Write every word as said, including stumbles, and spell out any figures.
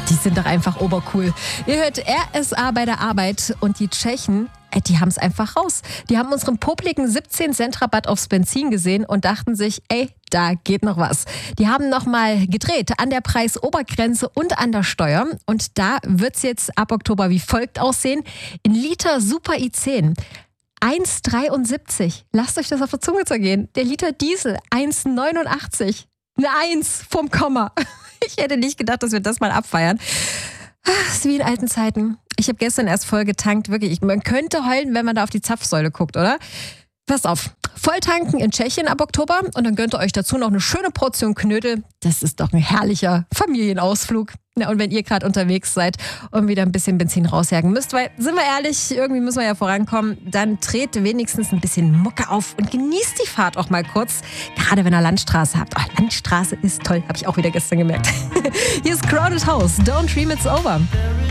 Die sind doch einfach obercool. Ihr hört R S A bei der Arbeit und die Tschechen, äh, die haben es einfach raus. Die haben unseren publiken siebzehn Cent Rabatt aufs Benzin gesehen und dachten sich, ey, da geht noch was. Die haben nochmal gedreht an der Preisobergrenze und an der Steuer. Und da wird es jetzt ab Oktober wie folgt aussehen. In Liter Super I zehn eins Komma dreiundsiebzig. Lasst euch das auf der Zunge zergehen. Der Liter Diesel eins Komma neunundachtzig. Eine Eins vom Komma. Ich hätte nicht gedacht, dass wir das mal abfeiern. Das ist wie in alten Zeiten. Ich habe gestern erst voll getankt. Wirklich, man könnte heulen, wenn man da auf die Zapfsäule guckt, oder? Passt auf. Volltanken in Tschechien ab Oktober und dann gönnt ihr euch dazu noch eine schöne Portion Knödel. Das ist doch ein herrlicher Familienausflug. Ja, und wenn ihr gerade unterwegs seid und wieder ein bisschen Benzin rausjagen müsst, weil, sind wir ehrlich, irgendwie müssen wir ja vorankommen, dann dreht wenigstens ein bisschen Mucke auf und genießt die Fahrt auch mal kurz. Gerade wenn ihr Landstraße habt. Oh, Landstraße ist toll, habe ich auch wieder gestern gemerkt. Hier ist Crowded House. Don't Dream It's Over.